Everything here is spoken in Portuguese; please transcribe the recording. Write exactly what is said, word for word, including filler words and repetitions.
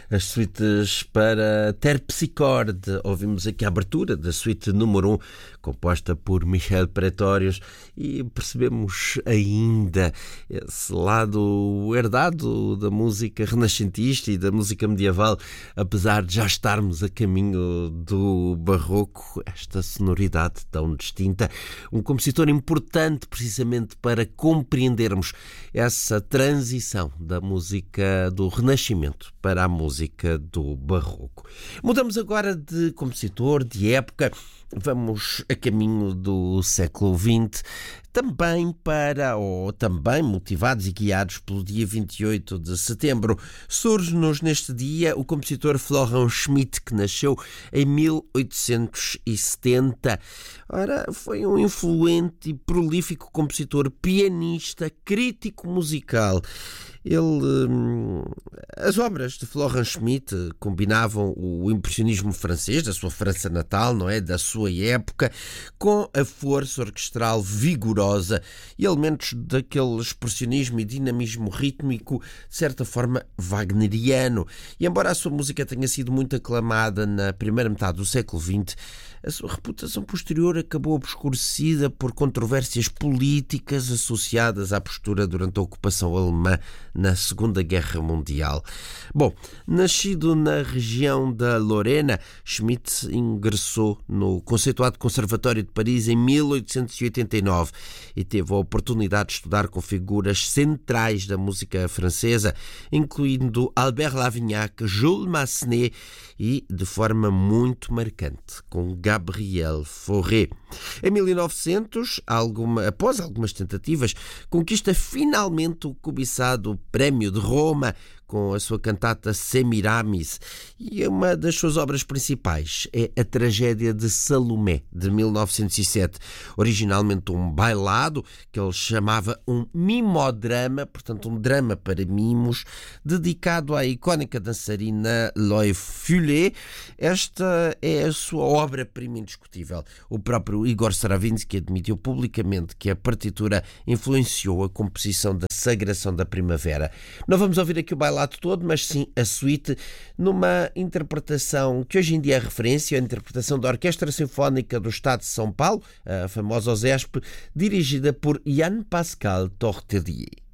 as suítes para terpsichorde. Ouvimos aqui a abertura da suíte número um, composta por Michel Pretórios, e percebemos ainda esse lado herdado da música renascentista e da música medieval, apesar de já estarmos a caminho do barroco, esta sonoridade tão distinta. Um compositor importante precisamente para compreendermos essa transição da música do Renascimento para a música do Barroco. Mudamos agora de compositor, de época. Vamos a caminho do século vinte, também para, ou também motivados e guiados pelo dia vinte e oito de setembro. Surge-nos neste dia o compositor Florent Schmitt, que nasceu em mil oitocentos e setenta. Ora, foi um influente e prolífico compositor, pianista, crítico musical. Ele, as obras de Florent Schmitt combinavam o impressionismo francês, da sua França natal, não é, da sua época, com a força orquestral vigorosa e elementos daquele expressionismo e dinamismo rítmico, de certa forma wagneriano. E embora a sua música tenha sido muito aclamada na primeira metade do século vinte, a sua reputação posterior acabou obscurecida por controvérsias políticas associadas à postura durante a ocupação alemã na Segunda Guerra Mundial. Bom, nascido na região da Lorena, Schmitt ingressou no conceituado Conservatório de Paris em mil oitocentos e oitenta e nove e teve a oportunidade de estudar com figuras centrais da música francesa, incluindo Albert Lavignac, Jules Massenet e, de forma muito marcante, com Gabriel Fauré. Em mil e novecentos, alguma, após algumas tentativas, conquista finalmente o cobiçado Prémio de Roma com a sua cantata Semiramis, e uma das suas obras principais é a Tragédia de Salomé, de mil novecentos e sete, originalmente um bailado que ele chamava um mimodrama, portanto um drama para mimos, dedicado à icónica dançarina Loie Fulé. Esta é a sua obra-prima indiscutível. O próprio Igor Stravinsky admitiu publicamente que a partitura influenciou a composição da Sagração da Primavera. Não vamos ouvir aqui o bailado todo, mas sim a suíte, numa interpretação que hoje em dia é referência, a interpretação da Orquestra Sinfónica do Estado de São Paulo, a famosa O S E S P, dirigida por Yann Pascal Tortelier.